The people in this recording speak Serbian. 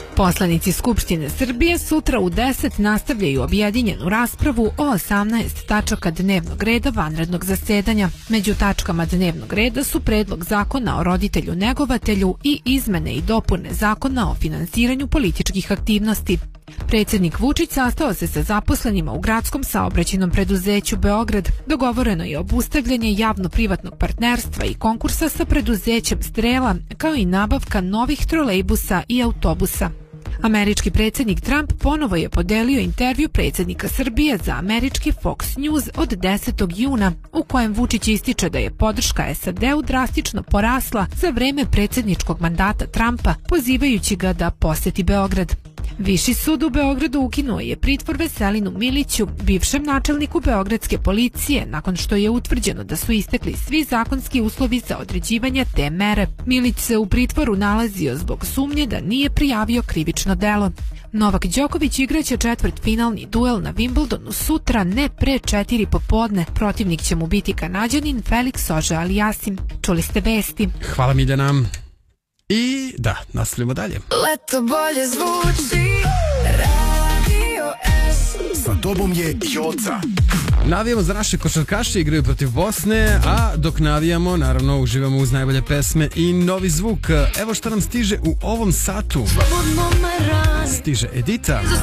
Poslanici Skupštine Srbije sutra u 10 nastavljaju objedinjenu raspravu o 18 tačaka dnevnog reda vanrednog zasedanja. Među tačkama dnevnog reda su predlog zakona o roditelju negovatelju i izmene i dopune zakona o finansiranju političkih aktivnosti. Predsjednik Vučić sastao se sa zaposlenima u gradskom saobraćajnom preduzeću Beograd. Dogovoreno je obustavljanje javno-privatnog partnerstva i konkursa sa preduzećem Strela, kao i nabavka novih trolejbusa i autobusa. Američki predsjednik Trump ponovo je podelio intervju predsjednika Srbije za američki Fox News od 10. juna, u kojem Vučić ističe da je podrška SAD-u drastično porasla za vreme predsjedničkog mandata Trumpa, pozivajući ga da poseti Beograd. Viši sud u Beogradu ukinuo je pritvor Veselinu Miliću, bivšem načelniku beogradske policije, nakon što je utvrđeno da su istekli svi zakonski uslovi za određivanje te mere. Milić se u pritvoru nalazio zbog sumnje da nije prijavio krivično delo. Novak Đoković igraće četvrtfinalni duel na Wimbledonu sutra, ne pre 4 popodne. Protivnik će mu biti Kanađanin Felix Auger-Aliassime. Čuli ste vesti. Hvala Miljana. I da, nastavljamo dalje. Leto bolje zvuči, Radio S. Sa tobom je Joca. Navijamo za naše košarkaše, igraju protiv Bosne, a dok navijamo, naravno, uživamo uz najbolje pesme i novi zvuk. Evo šta nam stiže u ovom satu. Stiže Edita.